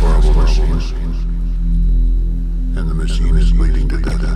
horrible machine, and the machine is bleeding to death.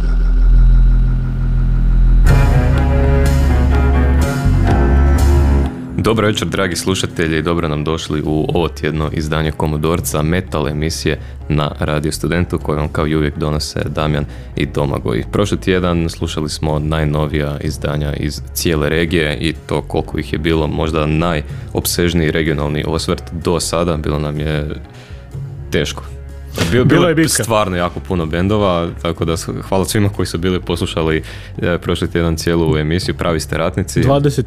Dobro večer, dragi slušatelji, dobro nam došli u ovo tjedno izdanje Komodorca, metal emisije na Radio Studentu, koju vam kao i uvijek donose Damjan i Domagoj. Prošli tjedan slušali smo najnovija izdanja iz cijele regije i to koliko ih je bilo, možda najopsežniji regionalni osvrt do sada, bilo nam je teško. Bilo je stvarno jako puno bendova, tako da hvala svima koji su bili poslušali prošli tjedan cijelu emisiju, pravi ste ratnici.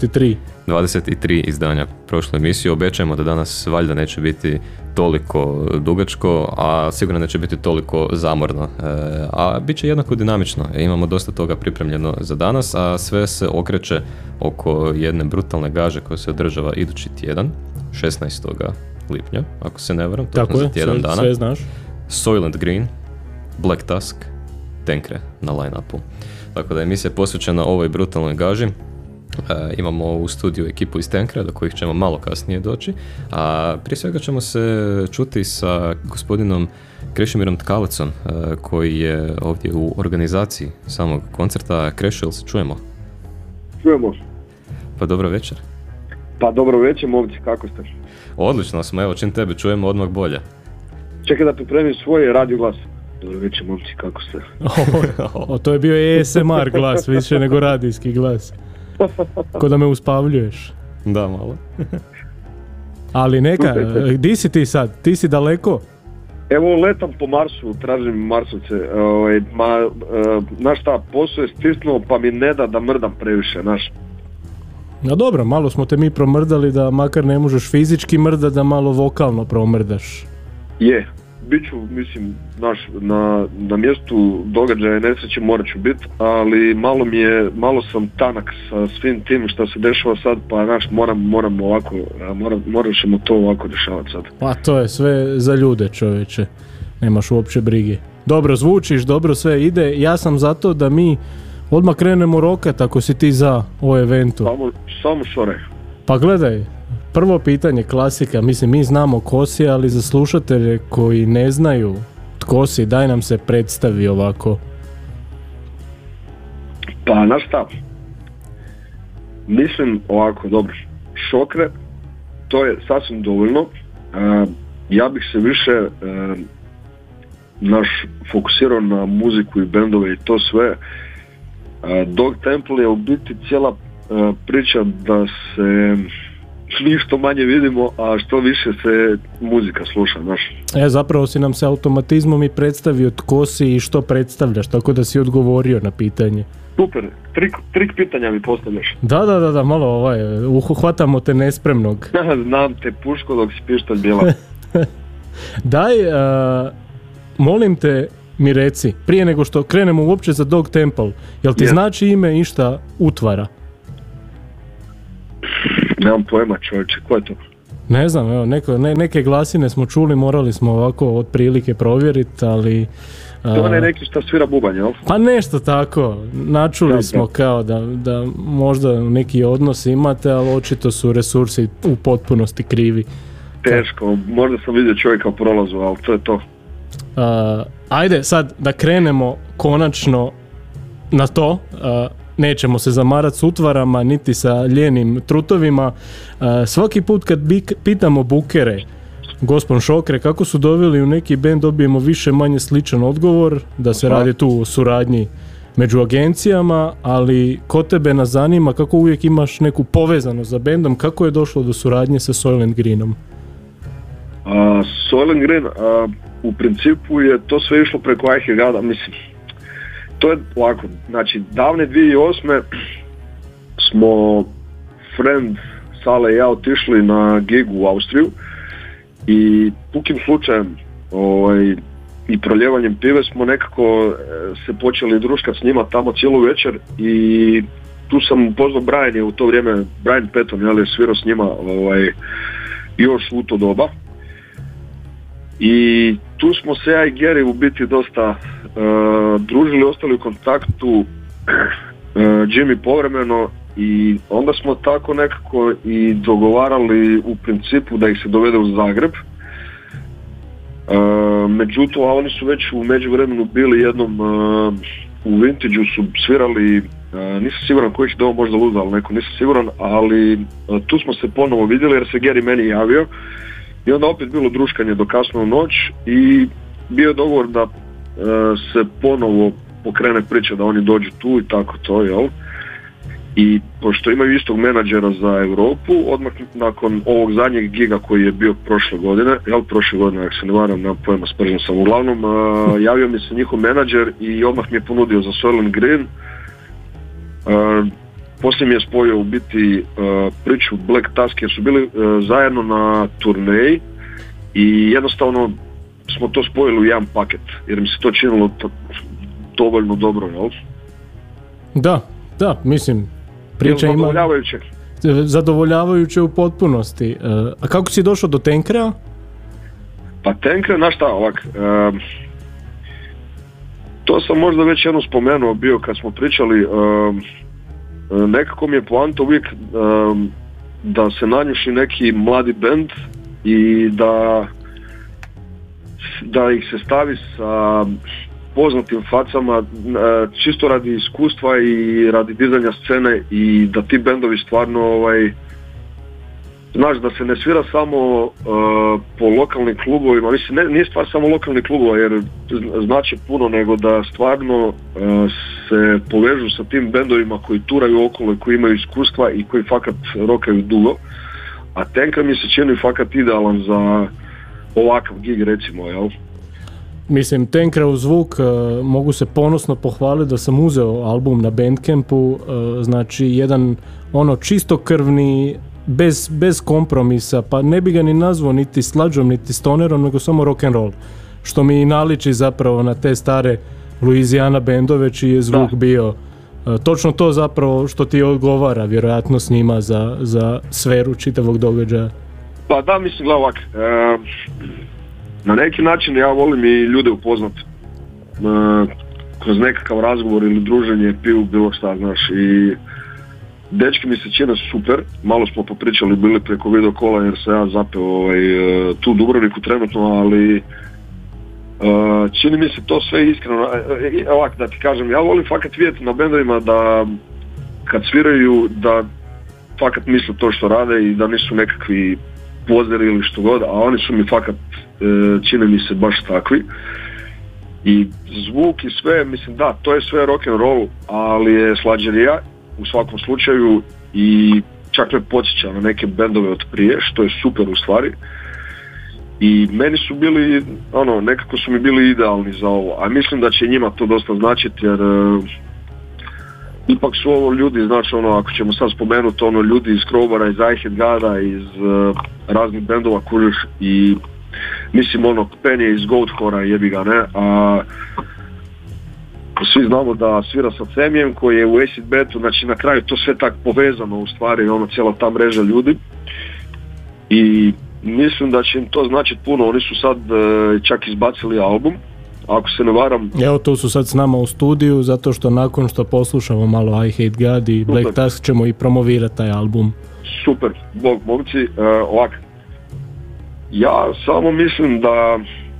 23 izdanja prošlu emisiju. Obećajemo da danas valjda neće biti toliko dugačko, a sigurno neće biti toliko zamorno. A bit će jednako dinamično. Imamo dosta toga pripremljeno za danas, a sve se okreće oko jedne brutalne gaže koja se održava idući tjedan, 16. lipnja, ako se ne varam, točno za tjedan dana. Sve znaš. Soylent Green, Black Tusk, Tenkre na line-upu. Tako da je emisija posvećena ovoj brutalnoj gaži. Imamo u studiju ekipu iz Tenkre, do kojih ćemo malo kasnije doći. A prije svega ćemo se čuti sa gospodinom Krešimirom Tkalecom, koji je ovdje u organizaciji samog koncerta. Krešo, jel se čujemo? Čujemo. Pa dobro večer. Pa dobro večer, momci, kako ste? Odlično smo, evo, čim tebe čujemo odmah bolje. Čekaj da pripremim svoj radio glas. Dobro večer, momci, kako ste? To je bio ASMR glas, više nego radijski glas. Ko da me uspavljuješ. Da, malo. Ali neka, di si ti sad? Ti si daleko? Evo, letam po Marsu, tražim Marsovce. Naš šta, posao je stisnuo pa mi ne da mrdam previše, naš. No dobro, malo smo te mi promrdali da makar ne možeš fizički mrdati, da malo vokalno promrdaš. Je, bit ću, mislim, na mjestu događaja nesreće morat ću biti, ali malo sam tanak sa svim tim što se dešava sad, pa moram ovako, morat ćemo to ovako rješavati sad. Pa to je sve za ljude, čovječe, nemaš uopće brige. Dobro zvučiš, dobro sve ide, ja sam zato da mi odmah krenemo rokat ako si ti za o eventu. Samo šore. Pa gledaj, prvo pitanje, klasika, mislim mi znamo ko si, ali za slušatelje koji ne znaju tko si, daj nam se predstavi ovako. Pa naš stav, mislim ovako, dobro, Šokre, to je sasvim dovoljno, ja bih se više fokusirao na muziku i bendove i to sve. Dog Temple je u biti cijela priča da se mi što manje vidimo, a što više se muzika sluša, znaš. Zapravo si nam se automatizmom i predstavio tko si i što predstavljaš, tako da si odgovorio na pitanje. Super, trik pitanja mi postavljaš. Da, malo uhvatamo te nespremnog. Znam te puško dok si pištolj bila. Daj, molim te, mi reci, prije nego što krenemo uopće za Dog Temple, jel ti znači ime išta Utvara? Nemam pojma, čovječe, ko je to? Ne znam, evo, neke glasine smo čuli, morali smo ovako otprilike provjeriti, ali... To ne neki što svira bubanj, jel? Pa nešto tako, načuli smo kao da možda neki odnos imate, ali očito su resursi u potpunosti krivi. Teško, možda sam vidio čovjeka u prolazu, ali to je to. Ajde sad da krenemo konačno na to, nećemo se zamarati s utvarama niti sa lijenim trutovima. Svaki put kad pitamo bukere, gospon Šokre, kako su doveli u neki band, dobijemo više manje sličan odgovor, da se radi tu o suradnji među agencijama, ali kod tebe nas zanima kako uvijek imaš neku povezanost za bendom, kako je došlo do suradnje sa Soylent Greenom? Soylent Green, u principu je to sve išlo preko Eichegada, mislim, to je ovako, znači davne 2008. smo friend Sale i ja otišli na gig u Austriju i pukim slučajem i proljevanjem pive smo nekako se počeli družkati s njima tamo cijelu večer i tu sam upoznao Brian, je u to vrijeme Brian Patton, je svirao s njima još u to doba. I tu smo se ja i Gary u biti dosta družili, ostali u kontaktu, Jimmy povremeno, i onda smo tako nekako i dogovarali u principu da ih se dovede u Zagreb. Međutim, a oni su već u međuvremenu bili jednom u Vintage-u su svirali, nisam siguran koji ih dao, možda Luda, ali neko nisam siguran, ali tu smo se ponovo vidjeli jer se Gary meni javio i onda opet bilo druškanje do kasno u noć i bio je dogovor da se ponovo pokrene priča da oni dođu tu i tako to, jel? I pošto imaju istog menadžera za Europu, odmah nakon ovog zadnjeg giga koji je bio prošle godine, ako se ne varam, nemam pojma, spržen sam, uglavnom javio mi se njihov menadžer i odmah mi je ponudio za Soylent Green. Poslije mi je spojio u biti priču Black Tusk jer su bili zajedno na turneji i jednostavno smo to spojili u jedan paket jer mi se to činilo dovoljno dobro, jel? Da, mislim, priča ima zadovoljavajuće u potpunosti. A kako si došao do Tenkrea? Pa Tenkre, znaš šta, ovak, to sam možda već jednom spomenuo bio kad smo pričali, nekako mi je poanta uvijek da se nanjuši neki mladi band i da ih se stavi sa poznatim facama čisto radi iskustva i radi dizanja scene i da ti bendovi stvarno znaš da se ne svira samo po lokalnim klubovima, mislim nije stvar samo lokalnih klubova jer znači puno, nego da stvarno se povežu sa tim bendovima koji turaju okolo i koji imaju iskustva i koji fakat rokaju dugo, a Tenkre mi se čini fakat idealan za ovakav gig recimo, jel? Mislim, Tenkreov zvuk, mogu se ponosno pohvaliti da sam uzeo album na Bandcampu, znači jedan čistokrvni, bez kompromisa, pa ne bi ga ni nazvao niti slađom, niti stonerom, nego samo rock and roll, što mi naliči zapravo na te stare Louisiana bendove čiji je zvuk bio točno to zapravo što ti odgovara vjerojatno s njima za sferu čitavog događaja. Pa da, mislim, gledaj ovak, na neki način ja volim i ljude upoznat kroz nekakav razgovor ili druženje, piju, bilo šta, znaš, i dečki mi se čine super, malo smo popričali, bili preko video kola jer se ja zapeo tu u Dubrovniku trenutno, ali čini mi se to sve iskreno, ovak da ti kažem, ja volim fakat vidjeti na bendovima da kad sviraju da fakat misle to što rade i da nisu nekakvi pozeri ili što god, a oni su mi fakat čine mi se baš takvi i zvuk i sve, mislim da, to je sve rock and roll, ali je slađerija u svakom slučaju i čak me podsjeća na neke bendove od prije, što je super u stvari i meni su bili, nekako su mi bili idealni za ovo, a mislim da će njima to dosta značiti jer ipak su ovo ljudi, znači ako ćemo sad spomenuti ljudi iz Crowbara, iz I Hate Goda, iz raznih bendova kužiš i mislim Penny iz Goathora jebi ga, ne, a svi znamo da svira sa Semijem koji je u Acid Betu, znači na kraju to sve tak povezano u stvari, cijela ta mreža ljudi i mislim da će im to značiti puno, oni su sad čak izbacili album, ako se ne varam. Evo tu su sad s nama u studiju zato što nakon što poslušamo malo I Hate God i Black Tusk ćemo i promovirati taj album. Super, bog momci, ovak, ja samo mislim da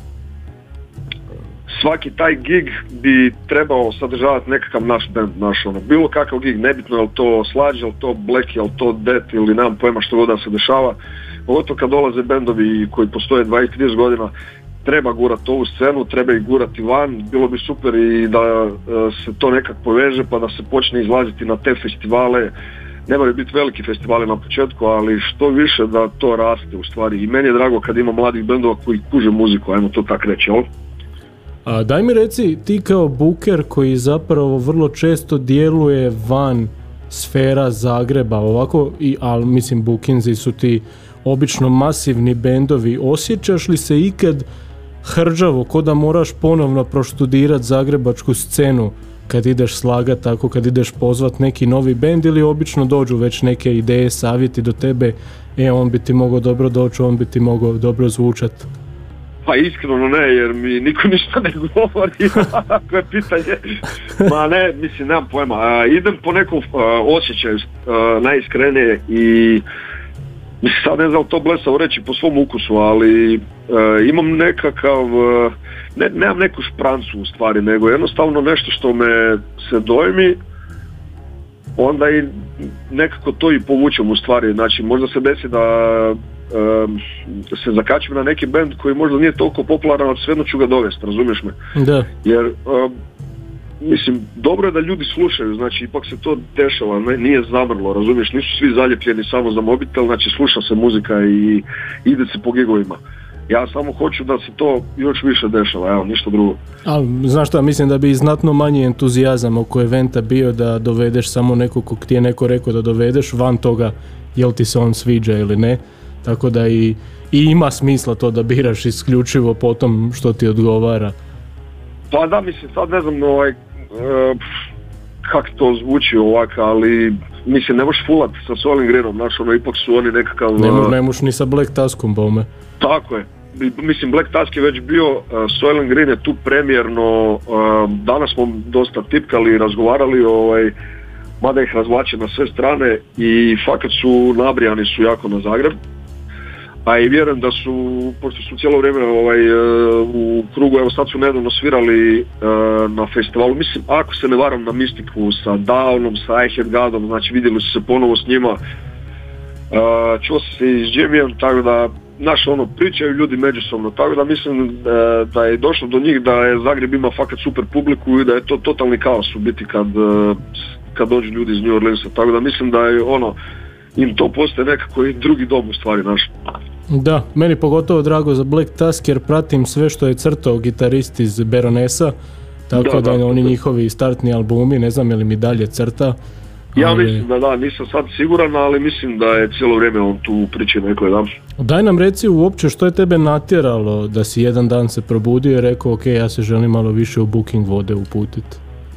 svaki taj gig bi trebao sadržavati nekakav naš band, bilo kakav gig, nebitno je li to slađe, je li to black, je li to death ili nemam pojma što god da se dešava, pogotovo kad dolaze bendovi koji postoje 20-30 godina, treba gurati ovu scenu, treba ih gurati van, bilo bi super i da se to nekak poveže pa da se počne izlaziti na te festivale, ne moraju biti veliki festivali na početku, ali što više da to raste u stvari i meni je drago kad ima mladih bendova koji kuže muziku, ajmo to tak reći, jel? A daj mi reci, ti kao booker koji zapravo vrlo često djeluje van sfera Zagreba, ovako, ali mislim bookinzi su ti obično masivni bendovi, osjećaš li se ikad hrđavo, ko da moraš ponovno proštudirati zagrebačku scenu kad ideš slagat, tako kad ideš pozvat neki novi bend ili obično dođu već neke ideje, savjeti do tebe, on bi ti mogao dobro doći, on bi ti mogao dobro zvučat? Pa iskreno ne, jer mi niko ništa ne govori, ako je pitanje. Ma ne, mislim, nemam pojma. Idem po nekom osjećaju najiskrenije i mislim sad ne znam to blesavo reći po svom ukusu, ali imam nekakav, nemam neku šprancu u stvari, nego jednostavno nešto što me se dojmi, onda i nekako to i povučem u stvari. Znači možda se desi da se zakačim na neki band koji možda nije toliko popularan, ali svejedno ću ga dovesti, razumiješ me? Da. Jer mislim, dobro je da ljudi slušaju, znači ipak se to dešava, nije zamrlo, razumiješ, nisu svi zaljepljeni samo za mobitel, znači sluša se muzika i ide se po gigovima. Ja samo hoću da se to još više dešava, evo, ništa drugo. Ali, znaš šta, mislim da bi znatno manji entuzijazam oko eventa bio da dovedeš samo nekog kog ti je neko rekao da dovedeš, van toga jel ti se on sviđa ili ne, tako da i ima smisla to da biraš isključivo po tom što ti odgovara. Pa da, mislim, sad ne znam kako to zvuči ovako, ali mislim, ne možeš fulat sa Soiling Greenom, znaš, ipak su oni nekakav... Ne možeš ni sa Black Tuskom, bome. Tako je. Mislim, Black Tusk je već bio, Soiling Green je tu premijerno, danas smo dosta tipkali i razgovarali, mada ih razvlače na sve strane i fakat su nabrijani su jako na Zagreb. A i vjerujem da su, pošto su cijelo vrijeme u krugu, evo sad su nedavno svirali na festivalu, mislim, ako se ne varam, na Mysticu sa Downom, sa I Hate Godom, znači vidjeli su se ponovo s njima, čuo se i s Jimmyjem, tako da, znaš, pričaju ljudi međusobno, tako da mislim da je došlo do njih da je Zagreb ima fakat super publiku i da je to totalni kaos u biti kad dođu ljudi iz New Orleansa, tako da mislim da je im to postaje nekako i drugi dom u stvari naš. Da, meni pogotovo drago za Black Tusk jer pratim sve što je crtao gitarist iz Baronessa, tako da oni njihovi startni albumi, ne znam je li mi dalje crta. Ja mislim da, nisam sad siguran, ali mislim da je cijelo vrijeme on tu u priči nekoj, da. Daj nam reci uopće što je tebe natjeralo da si jedan dan se probudio i rekao ok, ja se želim malo više u Booking vode uputiti.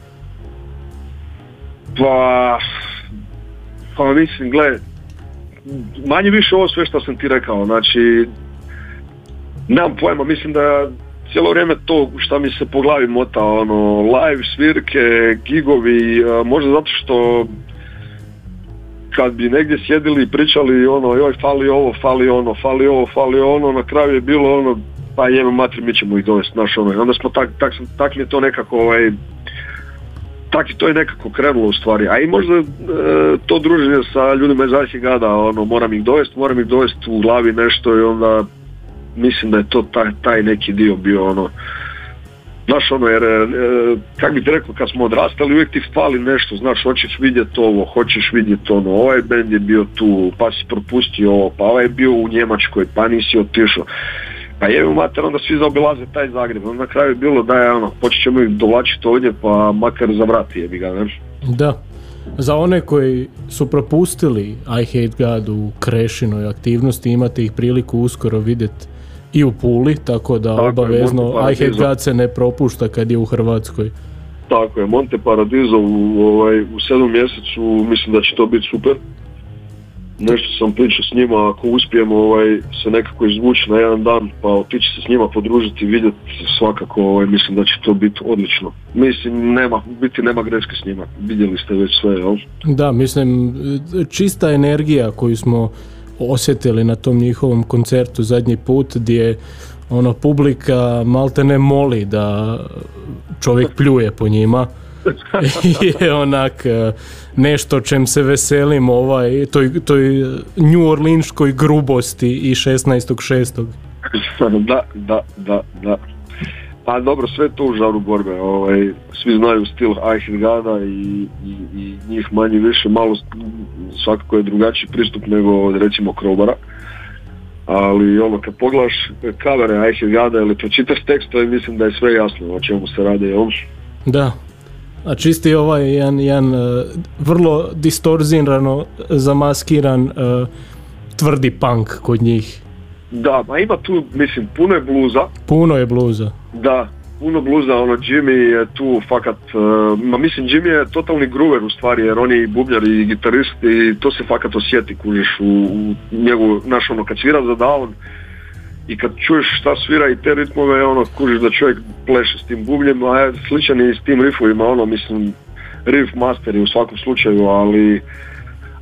Pa mislim, gle, manje više ovo sve što sam ti rekao, znači, nemam pojma, mislim da cijelo vrijeme to što mi se po glavi mota, live, svirke, gigovi, možda zato što kad bi negdje sjedili i pričali, joj, fali ovo, fali ono, na kraju je bilo pa jebe matri, mi ćemo ih dovesti, znaš, onda smo tak mi je to nekako, tako i to je nekako krenulo u stvari, a i možda to druženje sa ljudima iz I Hate Goda, moram ih dovesti u glavi nešto i onda mislim da je to taj neki dio bio znaš, jer kak bi ti rekao, kad smo odrastali uvijek ti fali nešto, znaš, hoćeš vidjeti ovo, hoćeš vidjeti ovaj band je bio tu, pa si propustio ovo, pa ovaj je bio u Njemačkoj, pa nisi otišao. Pa jebi mater, onda svi zaobilaze taj Zagreb, onda na kraju je bilo da je počet ćemo ih dovlačiti ovdje, pa makar za vrat jebi ga, ne? Da, za one koji su propustili I Hate God u Krešinoj aktivnosti, imate ih priliku uskoro vidjeti i u Puli, tako da obavezno I Hate God se ne propušta kad je u Hrvatskoj. Tako je, Monte Paradiso u 7. mjesecu, mislim da će to biti super. Nešto sam pričao s njima, ako uspijemo se nekako izvući na jedan dan, pa otići se s njima podružiti i vidjeti svakako, mislim da će to biti odlično. Mislim, nema greške s njima, vidjeli ste već sve, jel? Da, mislim, čista energija koju smo osjetili na tom njihovom koncertu zadnji put, gdje publika malte ne moli da čovjek pljuje po njima. Je onak nešto čem se veselim toj New Orleanskoj grubosti i 16.6. Da. Pa dobro, sve to u žaru borbe, svi znaju stil I Hate Goda i njih manje više, malo svakako je drugačiji pristup nego recimo Crowbara. Ali kad pogledaš kavere I Hate Goda ili pročitaš tekstove, mislim da je sve jasno o čemu se radi. Da. A čisti jedan vrlo distorzirano zamaskiran tvrdi punk kod njih. Da, ma ima tu, mislim, puno je bluza. Da, puno bluza, Jimmy je tu fakat, mislim Jimmy je totalni groover u stvari, jer on je i bubnjar i gitarist i to se fakat osjeti, kužiš, u njegu, znaš, kad svira za Down i kad čuješ šta svira i te ritmove, kužiš da čovjek pleše s tim bubnjem, a sličan i s tim riffovima, mislim, riff masteri u svakom slučaju,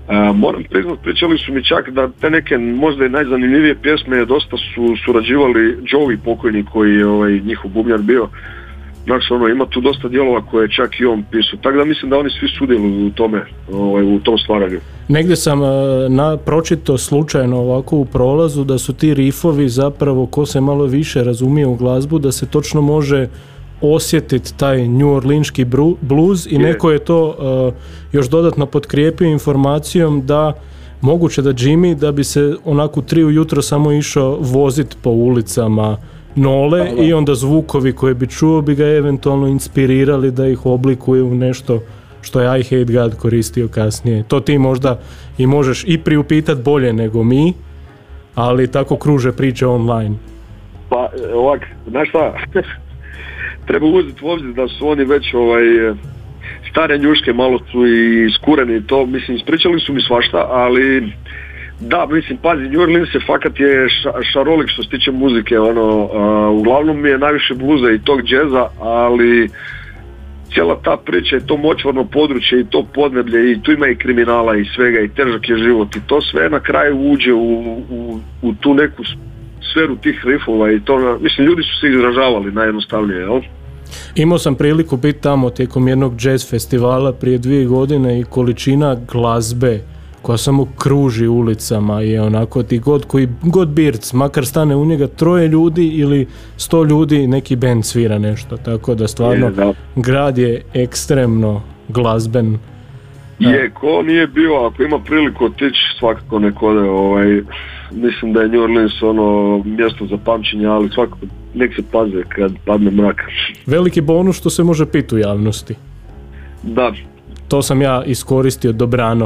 Moram priznat, pričali su mi čak da te neke možda i najzanimljivije pjesme dosta su surađivali Joey pokojni koji je njihov bubnjar bio. Znači ima tu dosta dijelova koje je čak i on pisao, tako da mislim da oni svi sudjeluju u tome, u tom stvaranju. Negdje sam pročitao slučajno ovako u prolazu da su ti rifovi zapravo, ko se malo više razumije u glazbu, da se točno može osjetiti taj New Orleanski blues i neko je to još dodatno potkrijepio informacijom da moguće da Jimmy da bi se onako u 3 ujutro samo išao vozit po ulicama Nole i onda zvukovi koje bi čuo bi ga eventualno inspirirali da ih oblikuje u nešto što je I Hate God koristio kasnije. To ti možda i možeš i priupitat bolje nego mi, ali tako kruže priče online. Pa ovak, znaš šta, treba uzeti u obzir da su oni već stare njuške, malo su i iskureni i to, mislim, ispričali su mi svašta, ali da, mislim, pazi, New Orleans je fakat je šarolik što se tiče muzike, uglavnom mi je najviše bluza i tog džeza, ali cijela ta priča je to močvarno područje i to podneblje i tu ima i kriminala i svega i težak je život i to sve na kraju uđe u tu neku sferu tih riffova i to, mislim, ljudi su se izražavali najjednostavnije, jel? Imao sam priliku biti tamo tijekom jednog jazz festivala prije 2 godine i količina glazbe koja samo kruži ulicama je onako ti god birc, makar stane u njega 3 ljudi ili 100 ljudi, neki band svira nešto, tako da stvarno grad je ekstremno glazben. Je, ko nije bio, ako ima priliku otići, svakako nek ode, mislim da je New Orleans mjesto za pamćenje, ali svakako nek se paze kad padne mrak. Veliki bonus što se može piti u javnosti. Da. To sam ja iskoristio dobrano.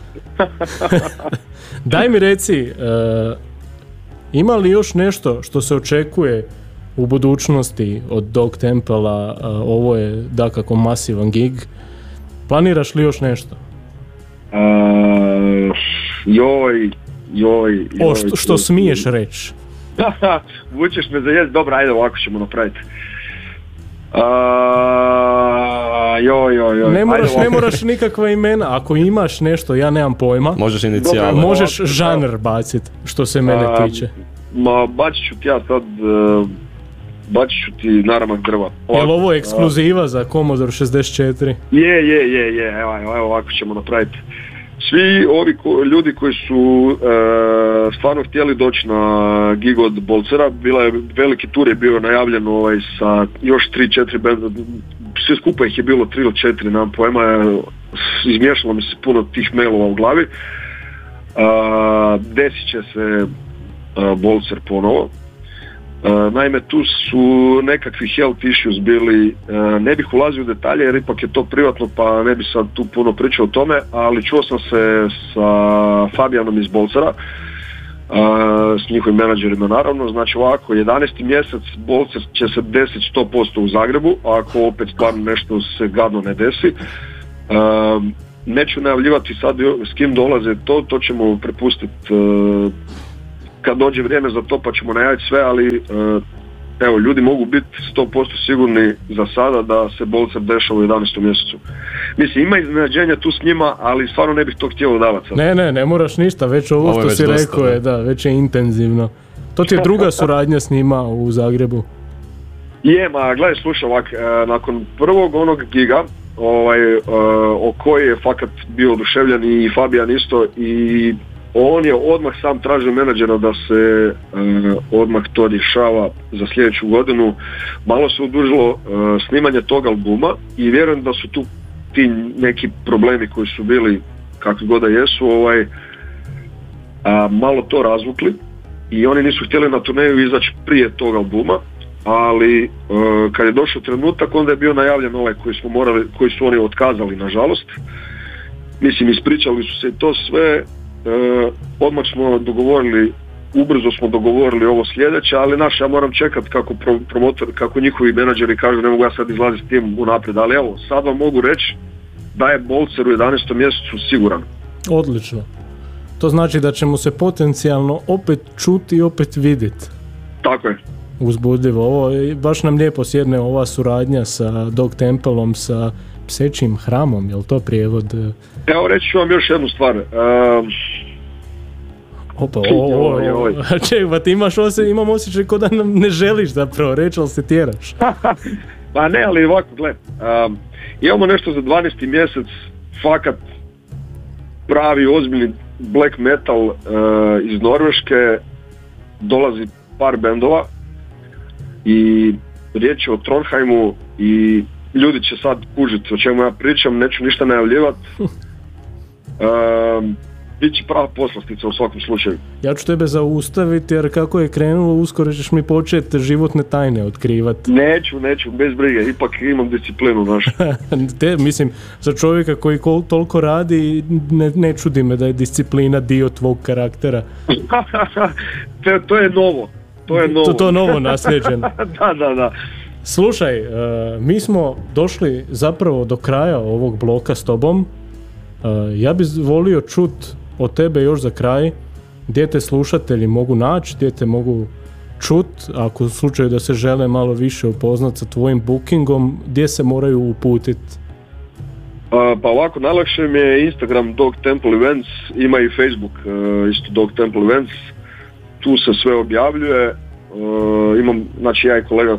Daj mi reci, ima li još nešto što se očekuje u budućnosti od Dog Temple-a? Ovo je dakako masivan gig. Planiraš li još nešto? Što smiješ reći? Vučeš me za jest, dobro, ajde ovako ćemo napraviti. Ne moraš nikakva imena, ako imaš nešto, ja nemam pojma. Možeš inicijale. Možeš žanr bacit, što se mene tiče. Bacit ću ti ja sad, bacit ću ti naramak drva. Jel ovo je ekskluziva za Commodore 64? Je, evo ovako ćemo napraviti. Svi ovi ljudi koji su stvarno htjeli doći na gig od Bolcera, veliki tur je bio najavljen sa još 3-4 benda, sve skupa ih je bilo 3 ili 4, nemam pojma, izmiješalo mi se puno tih mailova u glavi. Desit će se Bolcer ponovo. Naime, tu su nekakvi health issues bili, ne bih ulazio u detalje jer ipak je to privatno pa ne bi sad tu puno pričao o tome, ali čuo sam se sa Fabijanom iz Bolcera, s njihovim menadžerima naravno. Znači ovako, 11. mjesec Bolcer će se desiti 100% u Zagrebu, ako opet stvarno nešto se gadno ne desi. Neću najavljivati sad s kim dolaze, to ćemo prepustiti kad dođe vrijeme za to pa ćemo najaviti sve, ali evo, ljudi mogu biti 100% sigurni za sada da se Bolcer dešava u 11. mjesecu. Mislim, ima iznenađenja tu s njima, ali stvarno ne bih to htjelo davati sad. Ne moraš ništa, već ovo što si rekao je, da, već je intenzivno. To ti je druga suradnja s njima u Zagrebu? Je, gledaj, slušaj ovak, nakon prvog onog giga, o koji je fakat bio oduševljen i Fabijan isto, i on je odmah sam tražio menadžera da se odmah to rješava za sljedeću godinu. Malo se odužilo snimanje tog albuma i vjerujem da su tu ti neki problemi koji su bili, kakvi god da jesu, malo to razvukli i oni nisu htjeli na turneju izaći prije tog albuma, ali kad je došao trenutak onda je bio najavljen koji su oni otkazali, nažalost. Mislim, ispričali su se to sve. Odmah smo ubrzo smo dogovorili ovo sljedeće, ali ja moram čekati kako njihovi menadžeri kažu, ne mogu ja sad izlaziti s tim unaprijed, ali evo, sad vam mogu reći da je Bolcer u 11. mjesecu siguran. Odlično. To znači da ćemo se potencijalno opet čuti i opet vidjeti. Tako je. Uzbudljivo. Baš nam lijepo sjedne ova suradnja sa Dog Temple-om, sa psećim hramom, je li to prijevod? Evo reći ću vam još jednu stvar. Opa, Joj. čekaj, ti imam osjećaj kao da nam ne želiš zapravo reći, ali se tjeraš. Pa ne, ali ovako, gled, imamo nešto za 12. mjesec, fakat pravi ozbiljni black metal iz Norveške, dolazi par bendova i riječ je o Trondheimu i ljudi će sad kužiti o čemu ja pričam, neću ništa najavljivati. Biće prava poslastica u svakom slučaju. Ja ću tebe zaustaviti jer kako je krenulo, uskoro ćeš mi početi životne tajne otkrivati. Neću, bez brige, ipak imam disciplinu našu. Mislim, za čovjeka koji toliko radi, ne čudi me da je disciplina dio tvog karaktera. To je novo. To je novo nasljeđeno. Da. Slušaj, mi smo došli zapravo do kraja ovog bloka s tobom. Ja bih volio čut od tebe još za kraj gdje te slušatelji mogu naći, gdje te mogu čut, ako u slučaju da se žele malo više upoznat sa tvojim bookingom, gdje se moraju uputiti? Pa ovako, najlakše mi je Instagram Dog Temple Events, ima i Facebook isto Dog Temple Events, tu se sve objavljuje, imam, znači ja i kolega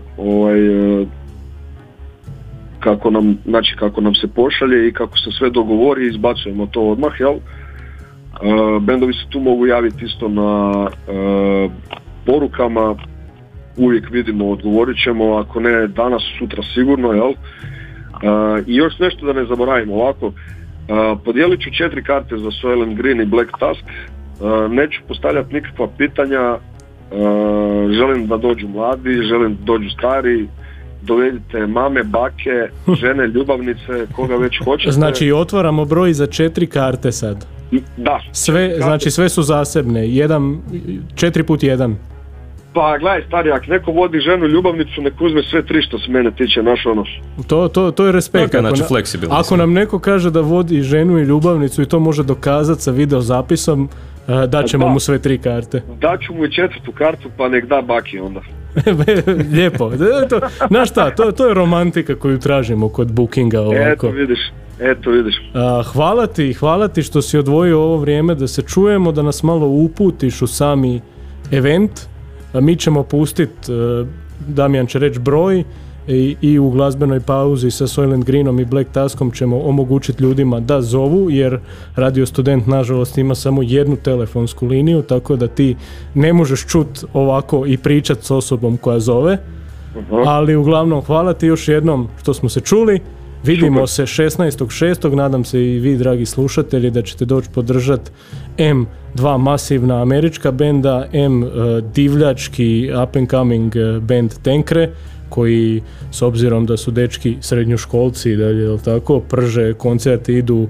kako nam se pošalje i kako se sve dogovori, izbacujemo to odmah, jel? Bendovi se tu mogu javiti isto na porukama, uvijek vidimo, odgovorit ćemo, ako ne danas, sutra sigurno, jel? I još nešto da ne zaboravimo, ovako, podijelit ću 4 karte za Soylent Green i Black Tusk, neću postavljati nikakva pitanja, želim da dođu mladi, želim da dođu stari, dovedite mame, bake, žene, ljubavnice, koga već hoćete. Znači otvaramo broj za 4 karte sad. Da. Znači sve su zasebne, 4x1. Pa gledaj stari, ako neko vodi ženu, ljubavnicu, nek uzme sve 3 što se mene tiče, naš ono. To je respekt. Znači fleksibilno. Ako nam neko kaže da vodi ženu i ljubavnicu i to može dokazati sa videozapisom, daćemo mu sve 3 karte. Daću mu i 4. kartu, pa nek da baki onda. Lijepo. Znaš šta, to je romantika koju tražimo kod bookinga ovako. Eto vidiš. Hvala ti što si odvojio ovo vrijeme da se čujemo, da nas malo uputiš u sami event. Mi ćemo pustiti, Damjan će reći broj, i u glazbenoj pauzi sa Soylent Greenom i Black Tuskom ćemo omogućiti ljudima da zovu, jer Radio Student nažalost ima samo jednu telefonsku liniju, tako da ti ne možeš čuti ovako i pričati s osobom koja zove. Ali uglavnom hvala ti još jednom što smo se čuli. Vidimo se 16.6. Nadam se i vi, dragi slušatelji, da ćete doći podržati M2 masivna američka benda, divljački up and coming band Tenkre, koji s obzirom da su dečki srednjoškolci i dalje, jel tako, prže, koncerti idu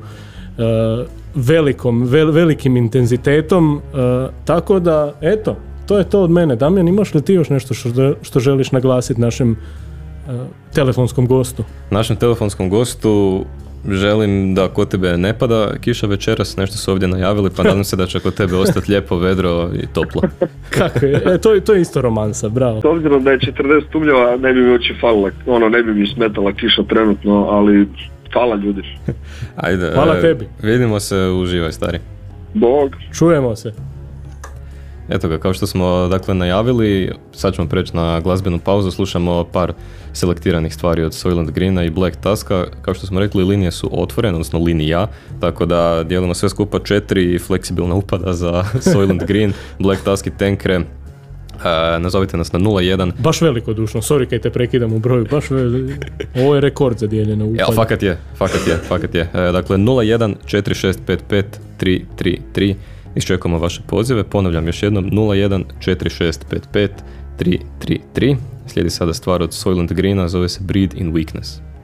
velikim intenzitetom, tako da, eto, to je to od mene. Damjan, imaš li ti još nešto što želiš naglasiti našem telefonskom gostu? Našem telefonskom gostu želim da kod tebe ne pada kiša večeras, nešto su ovdje najavili, pa nadam se da će kod tebe ostati lijepo, vedro i toplo. Kako je? To je isto romansa, bravo. S obzirom da je 40 stupnjeva, ne bi mi oči falila, ne bi mi smetala kiša trenutno, ali hvala ljudi. Ajde, hvala tebi. Vidimo se, uživaj stari. Bog. Čujemo se. Eto ga, kao što smo dakle najavili, sad ćemo preći na glazbenu pauzu, slušamo par selektiranih stvari od Soylent Greena i Black Tuska. Kao što smo rekli, linije su otvorene, odnosno linija, tako da dijelimo sve skupa 4 fleksibilna upada za Soylent Green, Black Tusk i Tenkre. Nazovite nas na 01. Baš velikodušno, sorry kaj te prekidam u broju, ovo je rekord za dijeljeno upada. Ja, fakat je. Dakle, 01 4655 333. Iščekujemo vaše pozive, ponavljam još jednom, 01 4655 333. Slijedi sada stvar od Soylent Greena, zove se Breed in Weakness.